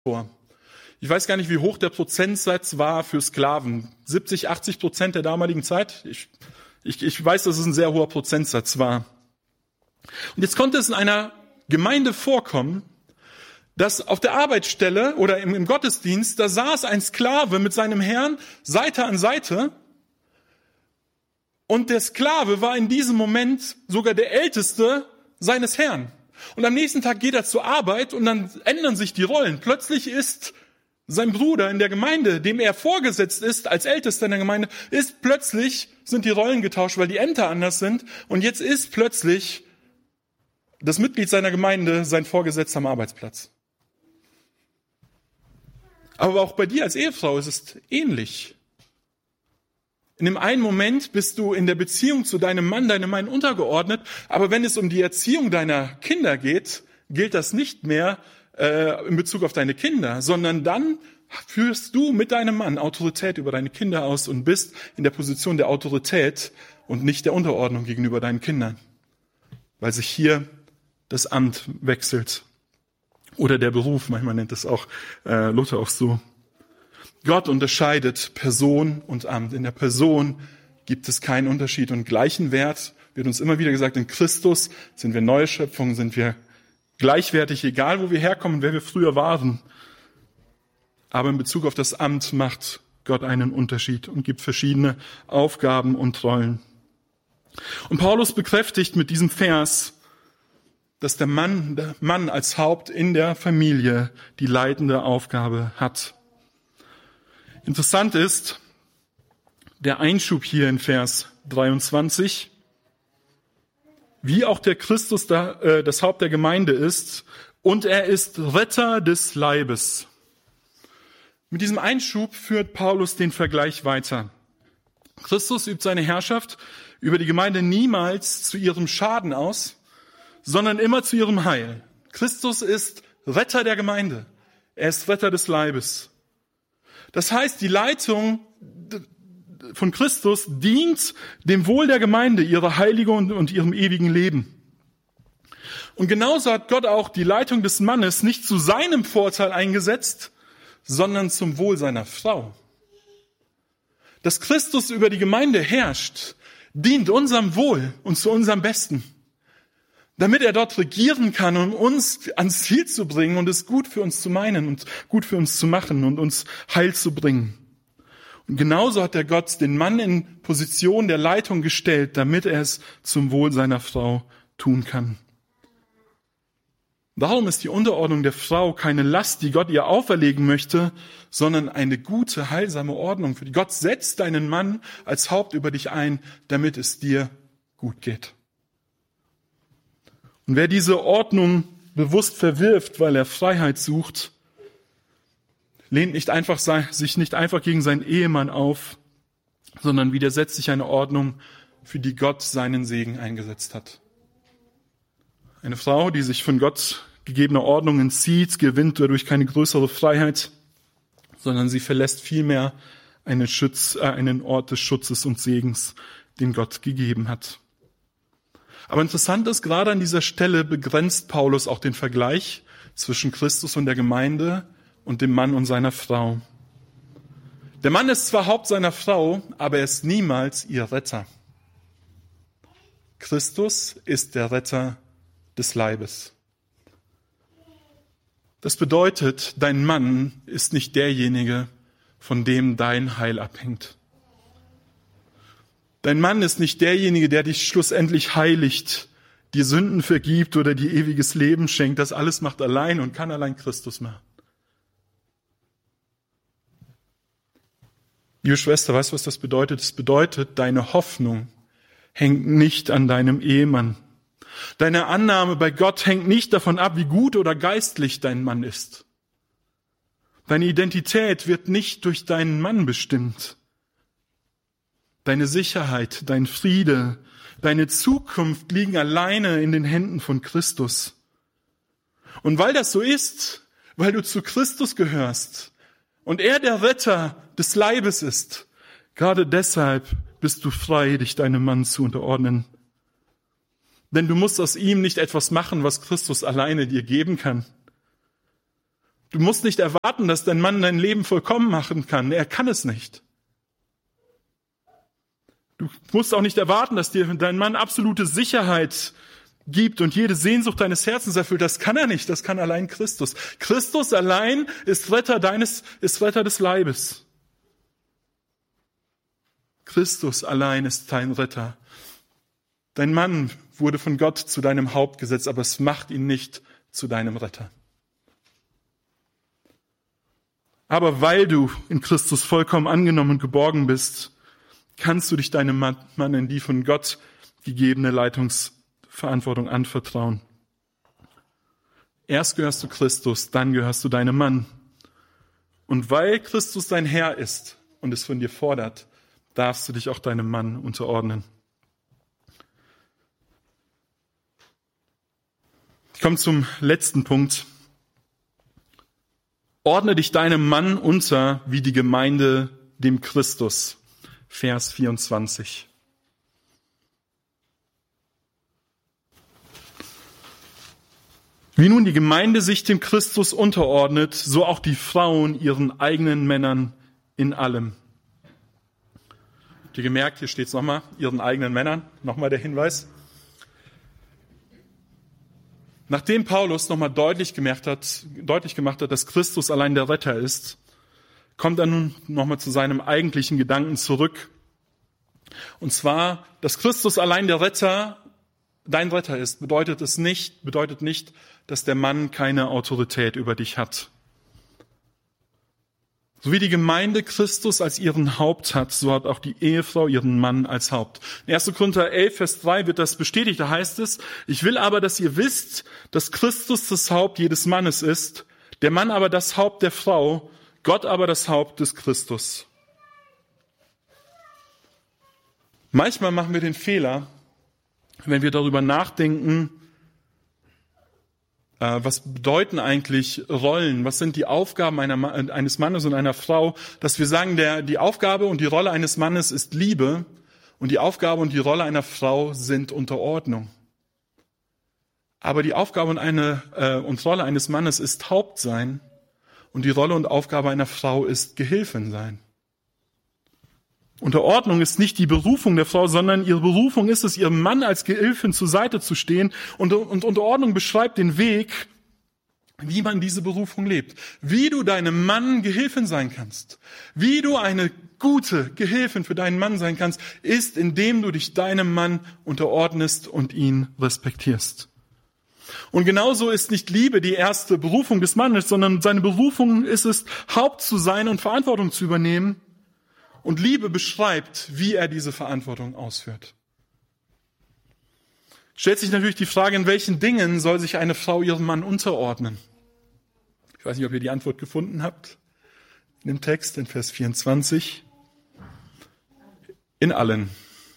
vor. Ich weiß gar nicht, wie hoch der Prozentsatz war für Sklaven. 70-80% der damaligen Zeit. Ich weiß, dass es ein sehr hoher Prozentsatz war. Und jetzt konnte es in einer Gemeinde vorkommen, dass auf der Arbeitsstelle oder im Gottesdienst, da saß ein Sklave mit seinem Herrn Seite an Seite. Und der Sklave war in diesem Moment sogar der Älteste seines Herrn. Und am nächsten Tag geht er zur Arbeit und dann ändern sich die Rollen. Plötzlich ist sein Bruder in der Gemeinde, dem er vorgesetzt ist, als Ältester in der Gemeinde, sind die Rollen getauscht, weil die Ämter anders sind. Und jetzt ist plötzlich das Mitglied seiner Gemeinde sein Vorgesetzter am Arbeitsplatz. Aber auch bei dir als Ehefrau ist es ähnlich. In dem einen Moment bist du in der Beziehung zu deinem Mann untergeordnet, aber wenn es um die Erziehung deiner Kinder geht, gilt das nicht mehr in Bezug auf deine Kinder, sondern dann führst du mit deinem Mann Autorität über deine Kinder aus und bist in der Position der Autorität und nicht der Unterordnung gegenüber deinen Kindern, weil sich hier das Amt wechselt. Oder der Beruf, manchmal nennt es auch Luther auch so. Gott unterscheidet Person und Amt. In der Person gibt es keinen Unterschied und gleichen Wert. Wird uns immer wieder gesagt, in Christus sind wir neue Schöpfungen, sind wir gleichwertig, egal wo wir herkommen, wer wir früher waren. Aber in Bezug auf das Amt macht Gott einen Unterschied und gibt verschiedene Aufgaben und Rollen. Und Paulus bekräftigt mit diesem Vers, dass der Mann als Haupt in der Familie die leitende Aufgabe hat. Interessant ist der Einschub hier in Vers 23, wie auch der Christus das Haupt der Gemeinde ist und er ist Retter des Leibes. Mit diesem Einschub führt Paulus den Vergleich weiter. Christus übt seine Herrschaft über die Gemeinde niemals zu ihrem Schaden aus, sondern immer zu ihrem Heil. Christus ist Retter der Gemeinde. Er ist Retter des Leibes. Das heißt, die Leitung von Christus dient dem Wohl der Gemeinde, ihrer Heiligung und ihrem ewigen Leben. Und genauso hat Gott auch die Leitung des Mannes nicht zu seinem Vorteil eingesetzt, sondern zum Wohl seiner Frau. Dass Christus über die Gemeinde herrscht, dient unserem Wohl und zu unserem Besten. Damit er dort regieren kann, um uns ans Ziel zu bringen und es gut für uns zu meinen und gut für uns zu machen und uns Heil zu bringen. Und genauso hat der Gott den Mann in Position der Leitung gestellt, damit er es zum Wohl seiner Frau tun kann. Darum ist die Unterordnung der Frau keine Last, die Gott ihr auferlegen möchte, sondern eine gute, heilsame Ordnung. Für die Gott setzt deinen Mann als Haupt über dich ein, damit es dir gut geht. Und wer diese Ordnung bewusst verwirft, weil er Freiheit sucht, lehnt sich nicht einfach gegen seinen Ehemann auf, sondern widersetzt sich einer Ordnung, für die Gott seinen Segen eingesetzt hat. Eine Frau, die sich von Gott gegebener Ordnung entzieht, gewinnt dadurch keine größere Freiheit, sondern sie verlässt vielmehr einen Ort des Schutzes und Segens, den Gott gegeben hat. Aber interessant ist, gerade an dieser Stelle begrenzt Paulus auch den Vergleich zwischen Christus und der Gemeinde und dem Mann und seiner Frau. Der Mann ist zwar Haupt seiner Frau, aber er ist niemals ihr Retter. Christus ist der Retter des Leibes. Das bedeutet, dein Mann ist nicht derjenige, von dem dein Heil abhängt. Dein Mann ist nicht derjenige, der dich schlussendlich heiligt, dir Sünden vergibt oder dir ewiges Leben schenkt. Das alles macht allein und kann allein Christus machen. Liebe Schwester, weißt du, was das bedeutet? Es bedeutet, deine Hoffnung hängt nicht an deinem Ehemann. Deine Annahme bei Gott hängt nicht davon ab, wie gut oder geistlich dein Mann ist. Deine Identität wird nicht durch deinen Mann bestimmt. Deine Sicherheit, dein Friede, deine Zukunft liegen alleine in den Händen von Christus. Und weil das so ist, weil du zu Christus gehörst und er der Retter des Leibes ist, gerade deshalb bist du frei, dich deinem Mann zu unterordnen. Denn du musst aus ihm nicht etwas machen, was Christus alleine dir geben kann. Du musst nicht erwarten, dass dein Mann dein Leben vollkommen machen kann. Er kann es nicht. Du musst auch nicht erwarten, dass dir dein Mann absolute Sicherheit gibt und jede Sehnsucht deines Herzens erfüllt. Das kann er nicht. Das kann allein Christus. Christus allein ist Retter des Leibes. Christus allein ist dein Retter. Dein Mann wurde von Gott zu deinem Haupt gesetzt, aber es macht ihn nicht zu deinem Retter. Aber weil du in Christus vollkommen angenommen und geborgen bist, kannst du dich deinem Mann in die von Gott gegebene Leitungsverantwortung anvertrauen. Erst gehörst du Christus, dann gehörst du deinem Mann. Und weil Christus dein Herr ist und es von dir fordert, darfst du dich auch deinem Mann unterordnen. Ich komme zum letzten Punkt. Ordne dich deinem Mann unter wie die Gemeinde dem Christus. Vers 24. Wie nun die Gemeinde sich dem Christus unterordnet, so auch die Frauen ihren eigenen Männern in allem. Habt ihr gemerkt, hier steht es nochmal, ihren eigenen Männern, nochmal der Hinweis. Nachdem Paulus nochmal deutlich gemacht hat, dass Christus allein der Retter ist, kommt er nun nochmal zu seinem eigentlichen Gedanken zurück. Und zwar, dass Christus allein der Retter, dein Retter ist, bedeutet nicht, dass der Mann keine Autorität über dich hat. So wie die Gemeinde Christus als ihren Haupt hat, so hat auch die Ehefrau ihren Mann als Haupt. In 1. Korinther 11, Vers 3 wird das bestätigt. Da heißt es, ich will aber, dass ihr wisst, dass Christus das Haupt jedes Mannes ist, der Mann aber das Haupt der Frau, Gott aber das Haupt des Christus. Manchmal machen wir den Fehler, wenn wir darüber nachdenken, was bedeuten eigentlich Rollen? Was sind die Aufgaben eines Mannes und einer Frau? Dass wir sagen, die Aufgabe und die Rolle eines Mannes ist Liebe und die Aufgabe und die Rolle einer Frau sind Unterordnung. Aber die Aufgabe und Rolle eines Mannes ist Haupt sein und die Rolle und Aufgabe einer Frau ist Gehilfin sein. Unterordnung ist nicht die Berufung der Frau, sondern ihre Berufung ist es, ihrem Mann als Gehilfin zur Seite zu stehen. Und Unterordnung beschreibt den Weg, wie man diese Berufung lebt. Wie du deinem Mann Gehilfin sein kannst. Wie du eine gute Gehilfin für deinen Mann sein kannst, ist, indem du dich deinem Mann unterordnest und ihn respektierst. Und genauso ist nicht Liebe die erste Berufung des Mannes, sondern seine Berufung ist es, Haupt zu sein und Verantwortung zu übernehmen. Und Liebe beschreibt, wie er diese Verantwortung ausführt. Stellt sich natürlich die Frage, in welchen Dingen soll sich eine Frau ihrem Mann unterordnen? Ich weiß nicht, ob ihr die Antwort gefunden habt in dem Text, in Vers 24. In allen.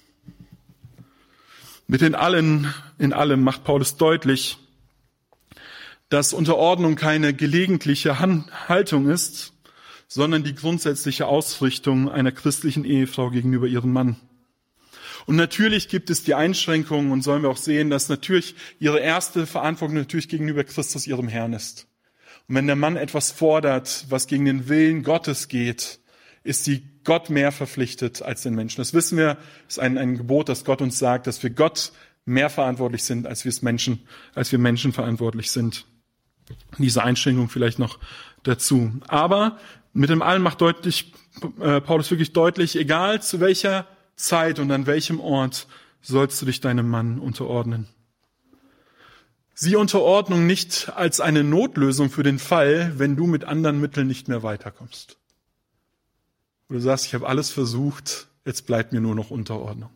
Mit in allem macht Paulus deutlich, dass Unterordnung keine gelegentliche Haltung ist, sondern die grundsätzliche Ausrichtung einer christlichen Ehefrau gegenüber ihrem Mann. Und natürlich gibt es die Einschränkungen und sollen wir auch sehen, dass natürlich ihre erste Verantwortung natürlich gegenüber Christus, ihrem Herrn ist. Und wenn der Mann etwas fordert, was gegen den Willen Gottes geht, ist sie Gott mehr verpflichtet als den Menschen. Das wissen wir, das ist ein Gebot, das Gott uns sagt, dass wir Gott mehr verantwortlich sind, als wir Menschen verantwortlich sind. Diese Einschränkung vielleicht noch dazu. Aber mit dem Allen macht Paulus wirklich deutlich, egal zu welcher Zeit und an welchem Ort sollst du dich deinem Mann unterordnen. Sieh Unterordnung nicht als eine Notlösung für den Fall, wenn du mit anderen Mitteln nicht mehr weiterkommst. Wo du sagst, ich habe alles versucht, jetzt bleibt mir nur noch Unterordnung.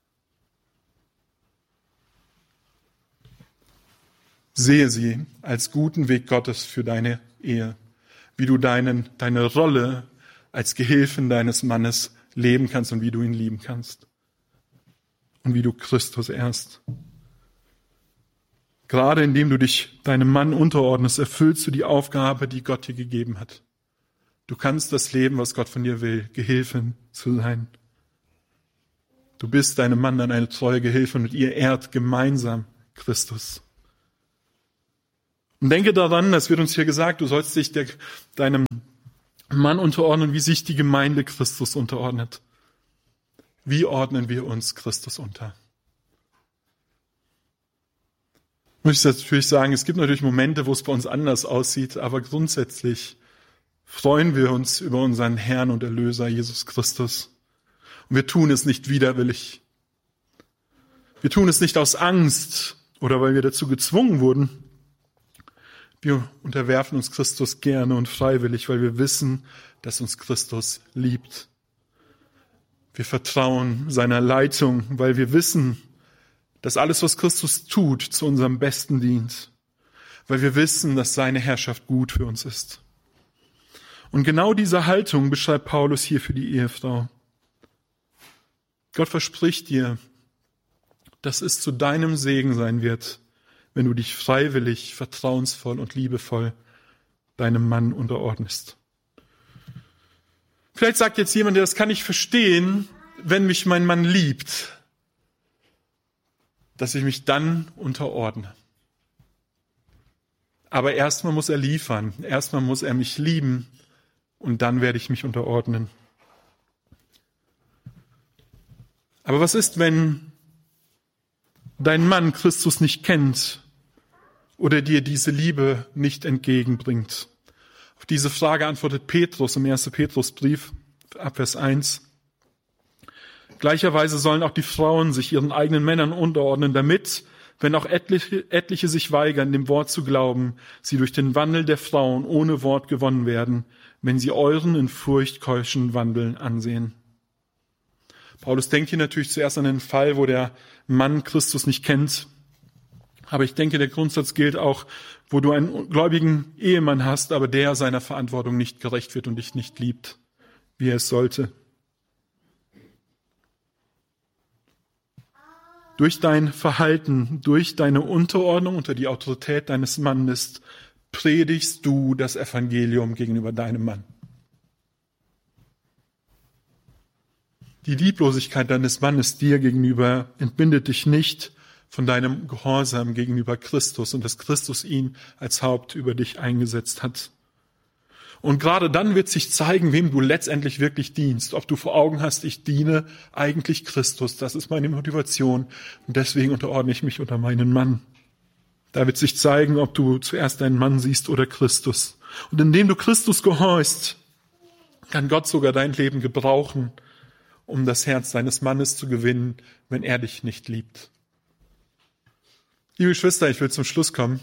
Sehe sie als guten Weg Gottes für deine Ehe, wie du deine Rolle als Gehilfin deines Mannes leben kannst und wie du ihn lieben kannst. Und wie du Christus ehrst. Gerade indem du dich deinem Mann unterordnest, erfüllst du die Aufgabe, die Gott dir gegeben hat. Du kannst das leben, was Gott von dir will, Gehilfin zu sein. Du bist deinem Mann dann eine treue Gehilfin und ihr ehrt gemeinsam Christus. Und denke daran, es wird uns hier gesagt, du sollst dich deinem Mann unterordnen, wie sich die Gemeinde Christus unterordnet. Wie ordnen wir uns Christus unter? Ich muss natürlich sagen, es gibt natürlich Momente, wo es bei uns anders aussieht, aber grundsätzlich freuen wir uns über unseren Herrn und Erlöser Jesus Christus. Und wir tun es nicht widerwillig. Wir tun es nicht aus Angst oder weil wir dazu gezwungen wurden. Wir unterwerfen uns Christus gerne und freiwillig, weil wir wissen, dass uns Christus liebt. Wir vertrauen seiner Leitung, weil wir wissen, dass alles, was Christus tut, zu unserem Besten dient. Weil wir wissen, dass seine Herrschaft gut für uns ist. Und genau diese Haltung beschreibt Paulus hier für die Ehefrau. Gott verspricht dir, dass es zu deinem Segen sein wird, wenn du dich freiwillig, vertrauensvoll und liebevoll deinem Mann unterordnest. Vielleicht sagt jetzt jemand, das kann ich verstehen, wenn mich mein Mann liebt, dass ich mich dann unterordne. Aber erstmal muss er liefern, erstmal muss er mich lieben und dann werde ich mich unterordnen. Aber was ist, wenn dein Mann Christus nicht kennt oder dir diese Liebe nicht entgegenbringt? Auf diese Frage antwortet Petrus im 1. Petrusbrief, ab Vers 1. Gleicherweise sollen auch die Frauen sich ihren eigenen Männern unterordnen, damit, wenn auch etliche sich weigern, dem Wort zu glauben, sie durch den Wandel der Frauen ohne Wort gewonnen werden, wenn sie euren in Furcht keuschen Wandel ansehen. Paulus denkt hier natürlich zuerst an den Fall, wo der Mann Christus nicht kennt. Aber ich denke, der Grundsatz gilt auch, wo du einen gläubigen Ehemann hast, aber der seiner Verantwortung nicht gerecht wird und dich nicht liebt, wie er es sollte. Durch dein Verhalten, durch deine Unterordnung unter die Autorität deines Mannes predigst du das Evangelium gegenüber deinem Mann. Die Lieblosigkeit deines Mannes dir gegenüber entbindet dich nicht von deinem Gehorsam gegenüber Christus und dass Christus ihn als Haupt über dich eingesetzt hat. Und gerade dann wird sich zeigen, wem du letztendlich wirklich dienst. Ob du vor Augen hast, ich diene eigentlich Christus. Das ist meine Motivation. Und deswegen unterordne ich mich unter meinen Mann. Da wird sich zeigen, ob du zuerst deinen Mann siehst oder Christus. Und indem du Christus gehorchst, kann Gott sogar dein Leben gebrauchen, um das Herz deines Mannes zu gewinnen, wenn er dich nicht liebt. Liebe Geschwister, ich will zum Schluss kommen.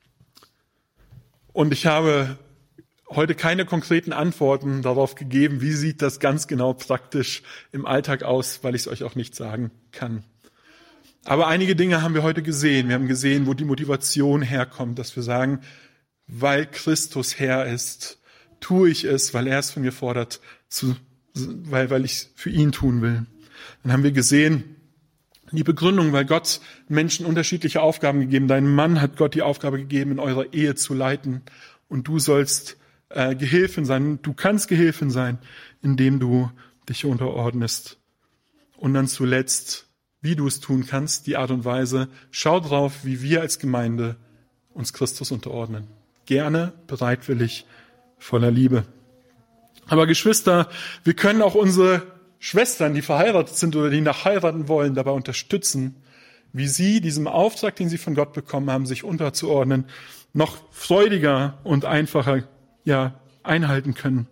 Und ich habe heute keine konkreten Antworten darauf gegeben, wie sieht das ganz genau praktisch im Alltag aus, weil ich es euch auch nicht sagen kann. Aber einige Dinge haben wir heute gesehen. Wir haben gesehen, wo die Motivation herkommt, dass wir sagen, weil Christus Herr ist, tue ich es, weil er es von mir fordert, weil ich es für ihn tun will. Dann haben wir gesehen, die Begründung, weil Gott Menschen unterschiedliche Aufgaben gegeben. Deinem Mann hat Gott die Aufgabe gegeben, in eurer Ehe zu leiten. Und du sollst Gehilfin sein. Du kannst Gehilfin sein, indem du dich unterordnest. Und dann zuletzt, wie du es tun kannst, die Art und Weise. Schau drauf, wie wir als Gemeinde uns Christus unterordnen. Gerne, bereitwillig, voller Liebe. Aber Geschwister, wir können auch unsere Schwestern, die verheiratet sind oder die noch heiraten wollen, dabei unterstützen, wie sie diesem Auftrag, den sie von Gott bekommen haben, sich unterzuordnen, noch freudiger und einfacher einhalten können.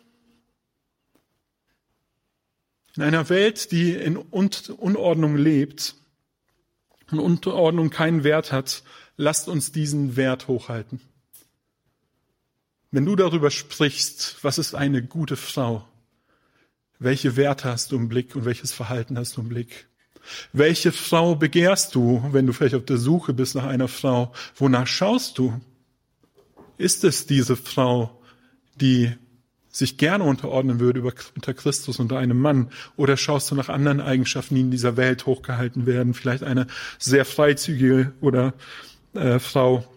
In einer Welt, die in Unordnung lebt und Unterordnung keinen Wert hat, lasst uns diesen Wert hochhalten. Wenn du darüber sprichst, was ist eine gute Frau? Welche Werte hast du im Blick und welches Verhalten hast du im Blick? Welche Frau begehrst du, wenn du vielleicht auf der Suche bist nach einer Frau? Wonach schaust du? Ist es diese Frau, die sich gerne unterordnen würde unter Christus, unter einem Mann? Oder schaust du nach anderen Eigenschaften, die in dieser Welt hochgehalten werden? Vielleicht eine sehr freizügige Frau.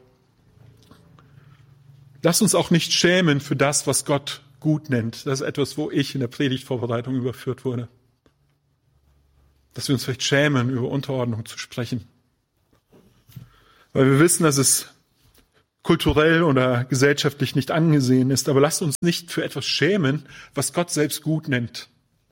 Lass uns auch nicht schämen für das, was Gott gut nennt. Das ist etwas, wo ich in der Predigtvorbereitung überführt wurde. Dass wir uns vielleicht schämen, über Unterordnung zu sprechen. Weil wir wissen, dass es kulturell oder gesellschaftlich nicht angesehen ist. Aber lasst uns nicht für etwas schämen, was Gott selbst gut nennt.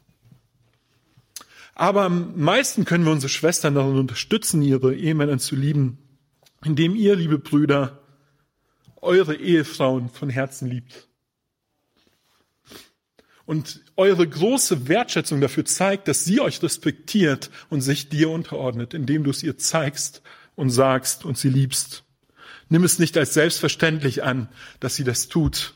Aber am meisten können wir unsere Schwestern darin unterstützen, ihre Ehemänner zu lieben, indem ihr, liebe Brüder, eure Ehefrauen von Herzen liebt. Und eure große Wertschätzung dafür zeigt, dass sie euch respektiert und sich dir unterordnet, indem du es ihr zeigst und sagst und sie liebst. Nimm es nicht als selbstverständlich an, dass sie das tut.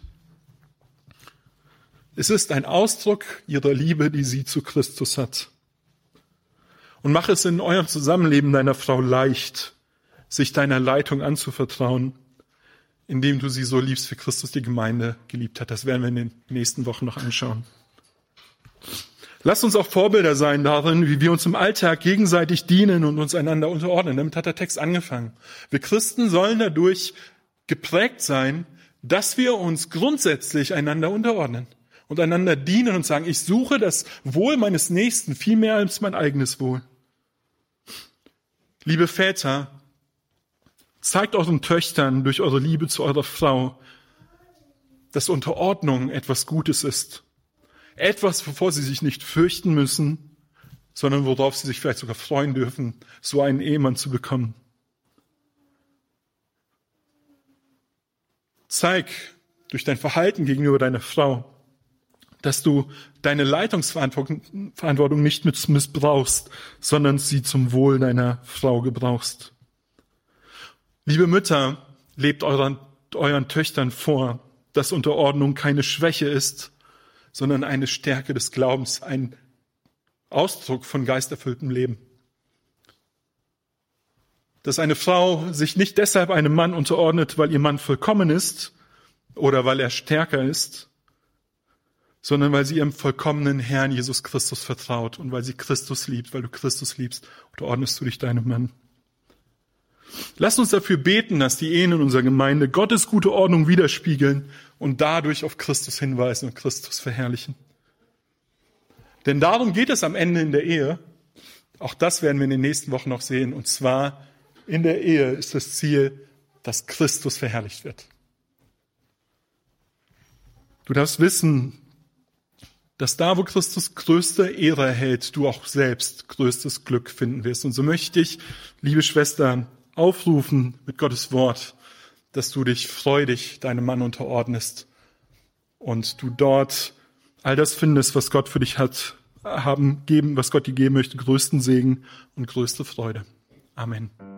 Es ist ein Ausdruck ihrer Liebe, die sie zu Christus hat. Und mach es in eurem Zusammenleben deiner Frau leicht, sich deiner Leitung anzuvertrauen, indem du sie so liebst, wie Christus die Gemeinde geliebt hat. Das werden wir in den nächsten Wochen noch anschauen. Lasst uns auch Vorbilder sein darin, wie wir uns im Alltag gegenseitig dienen und uns einander unterordnen. Damit hat der Text angefangen. Wir Christen sollen dadurch geprägt sein, dass wir uns grundsätzlich einander unterordnen und einander dienen und sagen, ich suche das Wohl meines Nächsten viel mehr als mein eigenes Wohl. Liebe Väter, zeigt euren Töchtern durch eure Liebe zu eurer Frau, dass Unterordnung etwas Gutes ist. Etwas, wovor sie sich nicht fürchten müssen, sondern worauf sie sich vielleicht sogar freuen dürfen, so einen Ehemann zu bekommen. Zeig durch dein Verhalten gegenüber deiner Frau, dass du deine Leitungsverantwortung nicht missbrauchst, sondern sie zum Wohl deiner Frau gebrauchst. Liebe Mütter, lebt euren Töchtern vor, dass Unterordnung keine Schwäche ist, sondern eine Stärke des Glaubens, ein Ausdruck von geisterfülltem Leben. Dass eine Frau sich nicht deshalb einem Mann unterordnet, weil ihr Mann vollkommen ist oder weil er stärker ist, sondern weil sie ihrem vollkommenen Herrn Jesus Christus vertraut und weil sie Christus liebt. Weil du Christus liebst, unterordnest du dich deinem Mann. Lasst uns dafür beten, dass die Ehen in unserer Gemeinde Gottes gute Ordnung widerspiegeln und dadurch auf Christus hinweisen und Christus verherrlichen. Denn darum geht es am Ende in der Ehe. Auch das werden wir in den nächsten Wochen noch sehen. Und zwar in der Ehe ist das Ziel, dass Christus verherrlicht wird. Du darfst wissen, dass da, wo Christus größte Ehre erhält, du auch selbst größtes Glück finden wirst. Und so möchte ich, liebe Schwestern, aufrufen mit Gottes Wort, dass du dich freudig deinem Mann unterordnest und du dort all das findest, was Gott für dich was Gott dir geben möchte, größten Segen und größte Freude. Amen.